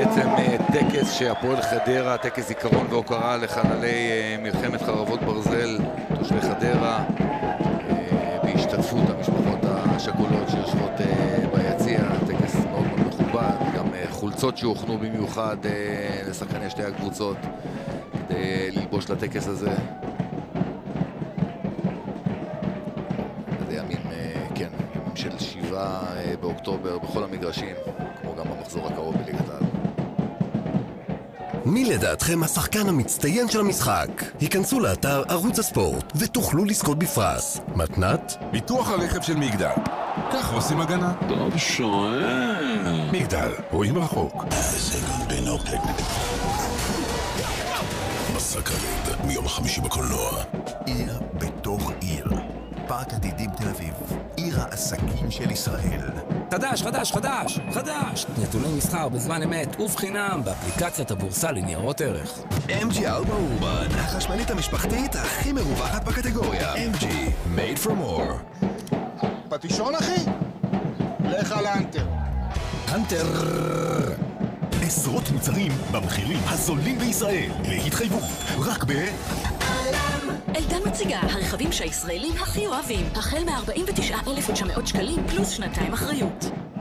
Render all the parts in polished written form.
בעצם טקס שהפועל חדרה, טקס זיכרון והוקרה לחללי מלחמת חרבות ברזל, תושבי חדרה, בהשתתפות המשפחות השכולות שיושבות ביציע, טקס מאוד מאוד מכובד, גם חולצות שהוכנו במיוחד לשחקני שתי הקבוצות כדי ללבוש לטקס הזה. זה ימים, כן, ימים של 7 באוקטובר בכל המגרשים, כמו גם במחזור הקרוב בליגת העל. מי לדעתכם השחקן המצטיין של המשחק? היכנסו לאתר ערוץ הספורט ותוכלו לזכות בפרס. מתנת? ביטוח הרכב של מגדל. כך עושים הגנה. טוב שואל. מגדל, רואים רחוק. זה גם בינופק. מסע כבד, מיום 5 בקולנוע. עיר בתוך עיר. פארק עתידים תל אביב. עיר העסקים של ישראל. חדש! נתוני מסחר בזמן אמת ובחינם באפליקציית הבורסה לניירות ערך. MG אלבה אורבן, החשמלית המשפחתית הכי מרווחת בקטגוריה. MG, made from more. פטישון אחי? לך על האנטר. הנטר. עשרות מוצרים במחירים הזולים בישראל. להתחייבות, רק אלדן מציגה הרכבים שהישראלים הכי אוהבים, החל מ-49,900 שקלים פלוס 2 אחריות.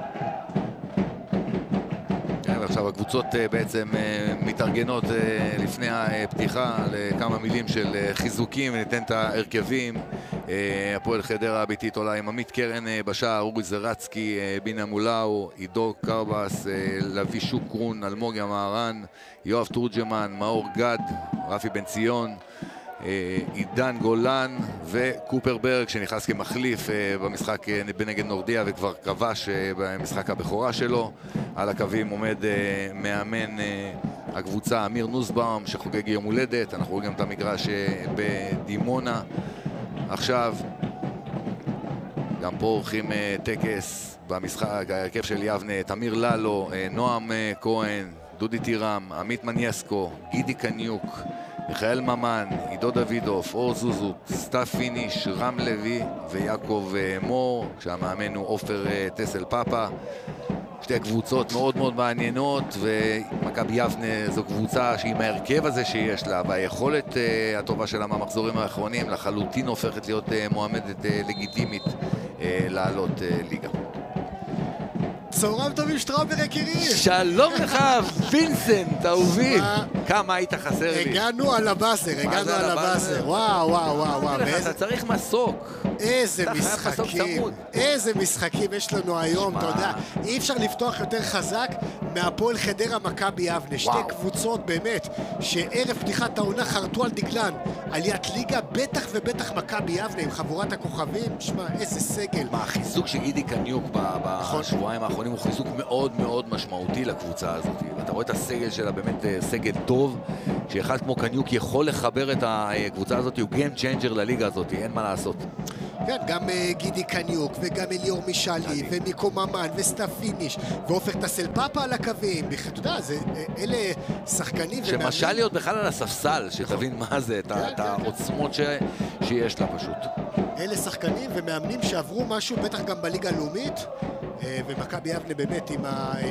ועכשיו הקבוצות בעצם מתארגנות לפני הפתיחה לכמה מילים של חיזוקים, וניתן את ההרכבים. הפועל חדרה הביתית עולה עם עמית קרן בשער, אורי זרצקי, בינה מולאו, עידו קרבס, לוי שוקרון, אלמוג ימהרן, יואב תורג'מן, מאור גד, רפי בן ציון, עידן גולן וקופר ברג שנכנס כמחליף במשחק בנגד נורדיה וכבר כבש במשחק הבכורה שלו. על הקווים עומד מאמן הקבוצה אמיר נוסבאום שחוגג יום הולדת. אנחנו רואים גם את המגרש בדימונה. עכשיו גם פה עורכים טקס במשחק, ההרכב של יבנה, תמיר ללו, נועם כהן, דודי טירם, עמית מניאסקו, גידי קניוק, מיכאל ממן, עידו דוידוף, אור זוזוק, סטאפ פיניש, רם לוי ויעקב מור, כשהמאמן הוא עופר טסל פאפה. שתי קבוצות מאוד מאוד מעניינות, ומכבי יבנה זו קבוצה שעם ההרכב הזה שיש לה והיכולת הטובה שלה מהמחזורים האחרונים לחלוטין הופכת להיות מועמדת לגיטימית לעלות ליגה. צהריים טובים שטראובר יקירי. שלום לך וינסנט אהובי, כמה היית חסר לי. הגענו על הבאסר. וואו. אתה צריך מסוק. איזה משחקים יש לנו היום, אתה יודע. אי אפשר לפתוח יותר חזק מהפועל חדרה מכבי יבנה. שתי קבוצות באמת שערב פתיחת העונה חרטו על דגלן עליית ליגה, בטח ובטח מכבי יבנה עם חבורת הכוכבים. שמע, איזה סגל. החיזוק של גידי קניוק בשבועיים האחרונים הוא חיזוק מאוד מאוד משמעותי לקבוצה הזאת, ואתה רואה את הסגל שלה באמת סגל טוב, שאחד כמו קניוק יכול לחבר את הקבוצה הזאת, הוא גיים צ'יינג'ר לליגה הזאת, אין מה לעשות. כן, גם גידי קניוק וגם אליאור מישלי ומיקו ממן וסטאפ פיניש ועופר טסל פאפה על הקווים. אתה יודע, אלה שחקנים שמשלי עוד בכלל על הספסל, שתבין מה זה, את העוצמות שיש לה פשוט. אלה שחקנים ומאמנים שעברו משהו בטח גם בליגה הלאומית, ומכבי יבנה באמת עם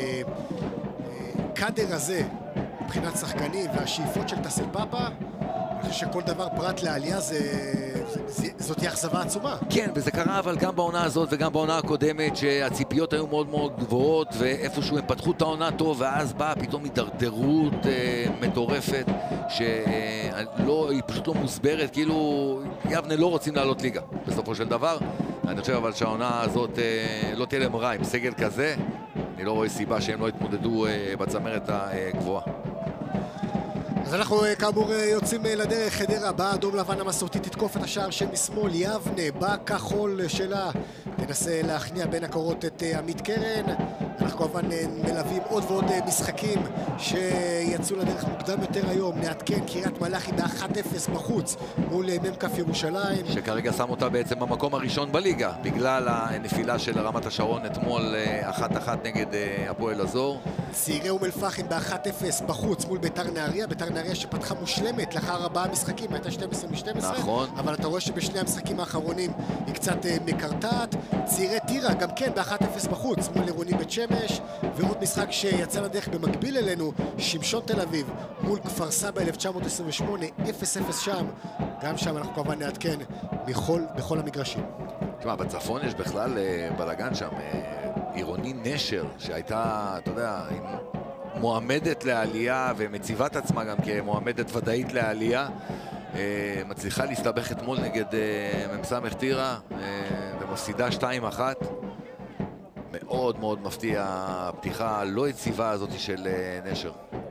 הקאדר הזה מבחינת שחקנים והשאיפות של טסל פאפה, אני חושב שכל דבר פרט לעלייה זאת היא אכזבה עצומה. כן, וזה קרה אבל גם בעונה הזאת וגם בעונה הקודמת שהציפיות היו מאוד מאוד גבוהות, ואיפשהו הם פתחו את העונה טוב ואז באה פתאום הידרדרות מטורפת היא פשוט לא מוסברת, כאילו יבנה לא רוצים לעלות ליגה בסופו של דבר. אני חושב אבל שהעונה הזאת לא תהיה להם רע עם סגל כזה, אני לא רואה סיבה שהם לא יתמודדו בצמרת הגבוהה. אז אנחנו כאמור יוצאים לדרך. חדרה באדום לבן המסורתי תתקוף את השער שמשמאל, יבנה בכחול שלה תנסה להכניע בין הקורות את עמית קרן. אנחנו כמובן מלווים עוד ועוד משחקים שיצאו לדרך מוקדם יותר היום. נעדכן קריית מלאכי ב-1-0 בחוץ מול ממקף ירושלים, שכרגע שם אותה בעצם במקום הראשון בליגה בגלל הנפילה של רמת השרון אתמול 1-1 נגד הפועל אזור. צעירי אום אל-פחם ב-1-0 בחוץ מול ביתר נהריה, ביתר נהריה שפתחה מושלמת לאחר 4 משחקים, הייתה 12 מ-12, נכון. אבל אתה רואה שבשני המשחקים האחרונים היא קצת מקרטעת. צעירי טירה, גם כן ב-1-0 בחוץ מול עירוני בית שמש, ועוד משחק שיצא לדרך במקביל אלינו, שמשון תל אביב מול כפר סבא 1928, 0-0 שם. גם שם אנחנו כמובן נעדכן בכל המגרשים. תשמע, בצפון יש בכלל בלגן שם, עירוני נשר, שהייתה, אתה יודע, מועמדת לעלייה ומציבה את עצמה גם כמועמדת ודאית לעלייה, מצליחה להסתבך אתמול נגד ממסמך טירה ומפסידה 2-1. מאוד מאוד מפתיע הפתיחה הלא יציבה הזאת של נשר.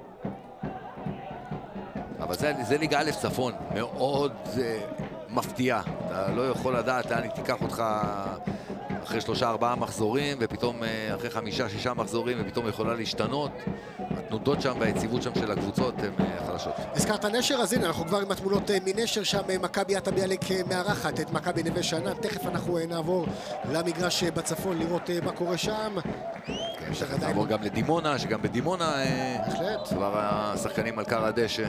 אבל זה ליגה א' צפון, מאוד מפתיע. אתה לא יכול לדעת לאן היא תיקח אותך אחרי 3-4 מחזורים, ופתאום אחרי 5-6 מחזורים, ופתאום יכולה להשתנות. התנודות שם והיציבות שם של הקבוצות הן חלשות. הזכרת נשר, אז הנה אנחנו כבר עם התמונות מנשר שם. מכבי עטה ביאליק מארחת את מכבי נווה שאנן. תכף אנחנו נעבור למגרש בצפון לראות מה קורה שם. נעבור גם לדימונה, שגם בדימונה כבר השחקנים על קר הדשא.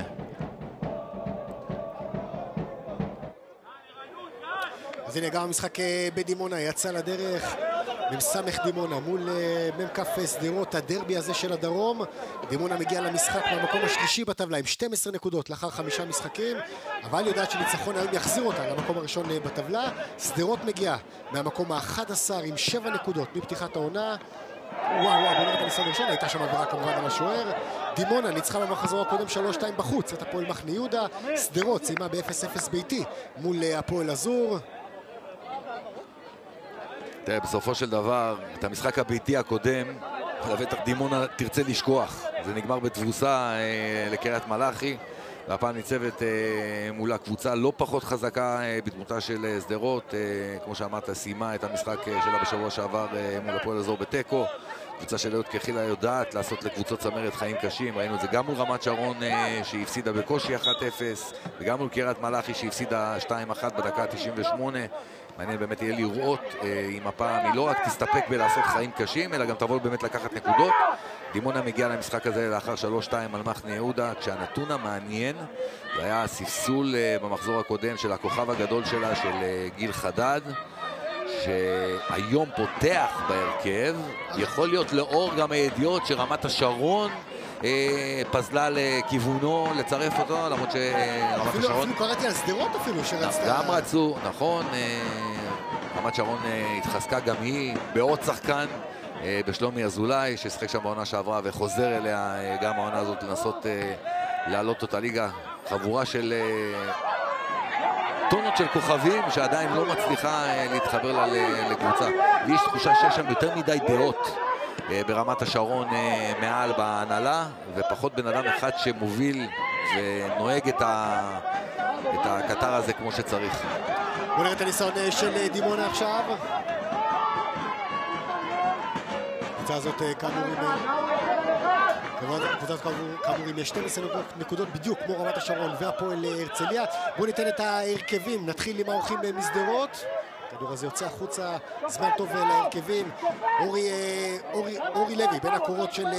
אז הנה גם המשחק בדימונה יצא לדרך. ממסמך דימונה מול ממקף סדירות, הדרבי הזה של הדרום. דימונה מגיע למשחק מהמקום השלישי בטבלה עם 12 נקודות לאחר 5 משחקים, אבל יודעת שניצחון היום יחזיר אותה למקום הראשון בטבלה. סדירות מגיעה מהמקום ה-11 עם 7 נקודות מפתיחת העונה. וואו, בוא נראה את הניסיון הראשון, הייתה שם עבירה כמובן על השוער. דימונה ניצחה במחזור הקודם 3-2 בחוץ את הפועל מחנה יהודה. סדירות סיימה ב-0-0 ביתי מול הפועל אזור. תראה, בסופו של דבר, את המשחק הביתי הקודם, לבטח דימונה תרצה לשכוח. זה נגמר בתבוסה לקריית מלאכי, והפעם ניצבת מול הקבוצה לא פחות חזקה בדמותה של סדרות. כמו שאמרת, סיימה את המשחק שלה בשבוע שעבר מול הפועל אזור בתיקו. קבוצה של אהוד קחילה יודעת לעשות לקבוצות צמרת חיים קשים. ראינו את זה גם מול רמת שרון שהיא הפסידה בקושי 1-0, וגם מול קריית מלאכי שהיא הפסידה 2-1 בדקה 98. מעניין באמת יהיה לראות אם הפעם היא לא רק תסתפק בלעשות חיים קשים, אלא גם תבוא באמת לקחת נקודות. דימונה מגיעה למשחק הזה לאחר 3-2 על מחנה יהודה, כשהנתון המעניין היה הספסול במחזור הקודם של הכוכב הגדול שלה, של גיל חדד, שהיום פותח בהרכב. יכול להיות לאור גם הידיעות שרמת השרון פזלה לכיוונו לצרף אותו, למרות שרמת השרון... אפילו קראתי על סדרות אפילו שרצתה... גם רצו, נכון, רמת שרון התחזקה גם היא בעוד שחקן, בשלומי אזולאי, ששחק שם בעונה שעברה וחוזר אליה גם העונה הזאת לנסות לעלות אותה ליגה. חבורה של טונות של כוכבים שעדיין לא מצליחה להתחבר לקבוצה. ויש תחושה שיש שם יותר מדי דעות ברמת השרון מעל בהנהלה, ופחות בן אדם אחד שמוביל ונוהג את הקטר הזה כמו שצריך. בוא נראה את הניסיון של דימונה עכשיו. הקבוצה הזאת כאמור עם 12 נקודות בדיוק כמו רמת השרון והפועל הרצליה. בואו ניתן את ההרכבים, נתחיל עם האורחים מסדרות. הכדור הזה יוצא החוצה, זמן טוב להרכבים. אורי לוי בין הקורות של